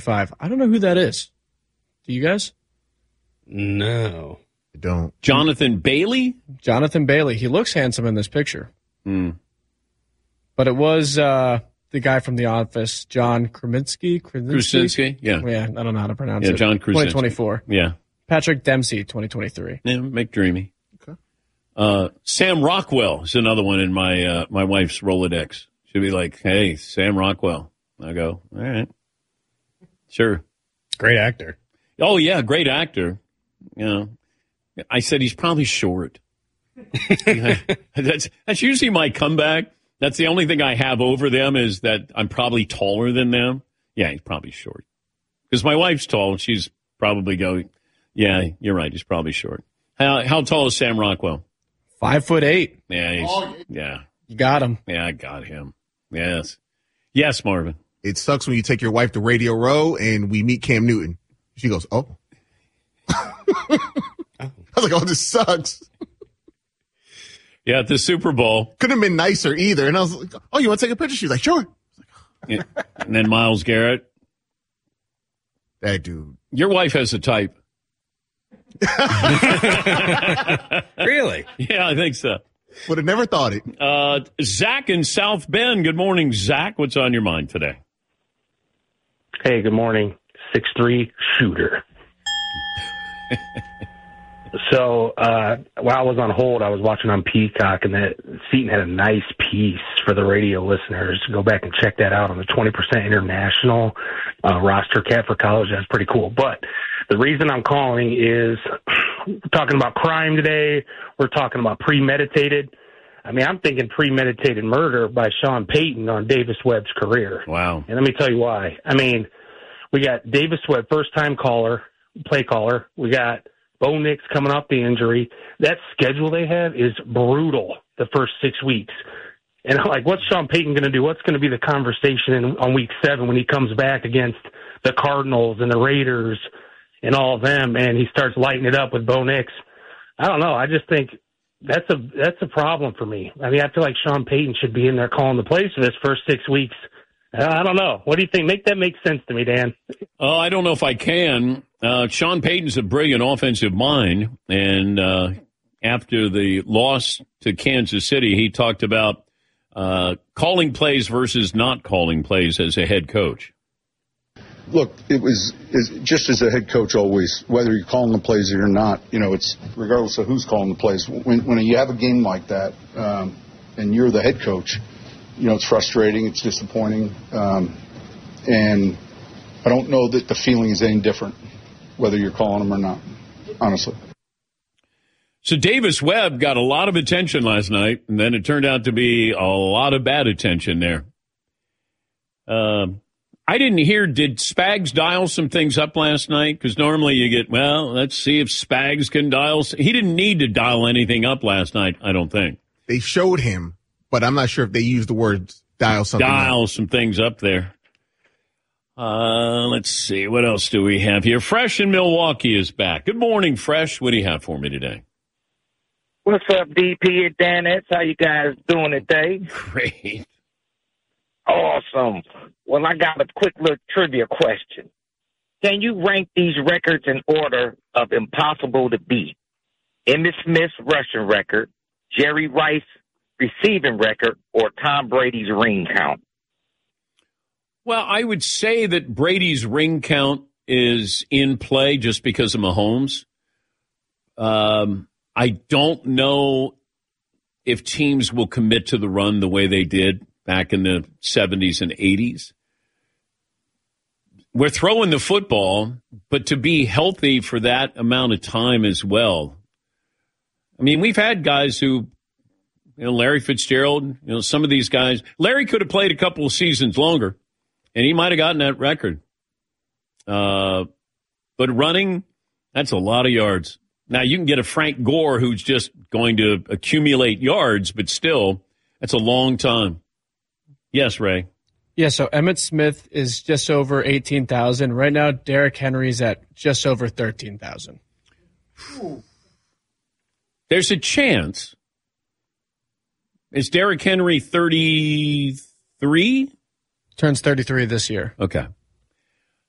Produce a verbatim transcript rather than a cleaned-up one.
twenty-five. I don't know who that is. Do you guys? No. I don't. Jonathan Bailey? Jonathan Bailey. He looks handsome in this picture. Hmm. But it was uh, the guy from The Office, John Krasinski. Krasinski? Yeah. Yeah, I don't know how to pronounce Yeah, it. John Krasinski. twenty twenty-four. Yeah. Patrick Dempsey, twenty twenty-three. Yeah, McDreamy. Okay. Uh, Sam Rockwell is another one in my uh, my wife's Rolodex. She'll be like, hey, Sam Rockwell. I go, all right. Sure. Great actor. Oh, yeah, great actor. You know, I said he's probably short. that's that's usually my comeback. That's the only thing I have over them is that I'm probably taller than them. Yeah, he's probably short. Because my wife's tall. She's probably going, yeah, you're right. He's probably short. How how tall is Sam Rockwell? Five foot eight. Yeah, he's, yeah. You got him. Yeah, I got him. Yes. Yes, Marvin. It sucks when you take your wife to Radio Row and we meet Cam Newton. She goes, oh. I was like, oh, this sucks. Yeah, at the Super Bowl. Couldn't have been nicer either. And I was like, oh, you want to take a picture? She was like, sure. Yeah. And then Myles Garrett. That dude. Your wife has a type. Really? Yeah, I think so. Would have never thought it. Uh, Zach in South Bend. Good morning, Zach. What's on your mind today? Hey, good morning. six three shooter. So uh, while I was on hold, I was watching on Peacock, and that Seton had a nice piece for the radio listeners. Go back and check that out on the twenty percent international uh, roster cap for college. That's pretty cool. But the reason I'm calling is we're talking about crime today. We're talking about premeditated. I mean, I'm thinking premeditated murder by Sean Payton on Davis Webb's career. Wow. And let me tell you why. I mean, we got Davis Webb, first-time caller, play caller. We got Bo Nix coming off the injury. That schedule they have is brutal the first six weeks. And I'm like, what's Sean Payton going to do? What's going to be the conversation in, on week seven when he comes back against the Cardinals and the Raiders and all of them, and he starts lighting it up with Bo Nix? I don't know. I just think that's a that's a problem for me. I mean, I feel like Sean Payton should be in there calling the plays for this first six weeks. I don't know. What do you think? Make that make sense to me, Dan. Oh, I don't know if I can. Uh, Sean Payton's a brilliant offensive mind, and uh, after the loss to Kansas City, he talked about uh, calling plays versus not calling plays as a head coach. Look, it was is just as a head coach always, whether you're calling the plays or you're not, you know, it's regardless of who's calling the plays. When, when you have a game like that um, and you're the head coach, you know, it's frustrating, it's disappointing, um, and I don't know that the feeling is any different, whether you're calling them or not, honestly. So Davis Webb got a lot of attention last night, and then it turned out to be a lot of bad attention there. Uh, I didn't hear, did Spags dial some things up last night? Because normally you get, well, let's see if Spags can dial. He didn't need to dial anything up last night, I don't think. They showed him, but I'm not sure if they used the word dial something Dial up. some things up there. Uh, let's see. What else do we have here? Fresh in Milwaukee is back. Good morning, Fresh. What do you have for me today? What's up, D P and Danettes? How you guys doing today? Great. Awesome. Well, I got a quick little trivia question. Can you rank these records in order of impossible to beat? Emmitt Smith's rushing record, Jerry Rice receiving record, or Tom Brady's ring count? Well, I would say that Brady's ring count is in play just because of Mahomes. Um, I don't know if teams will commit to the run the way they did back in the seventies and eighties. We're throwing the football, but to be healthy for that amount of time as well. I mean, we've had guys who, you know, Larry Fitzgerald, you know, some of these guys. Larry could have played a couple of seasons longer, and he might have gotten that record. Uh, but running, that's a lot of yards. Now, you can get a Frank Gore who's just going to accumulate yards, but still, that's a long time. Yes, Ray. Yeah, so Emmitt Smith is just over eighteen thousand. Right now, Derrick Henry's at just over thirteen thousand. There's a chance. Is Derrick Henry thirty-three? Turns thirty-three this year. Okay.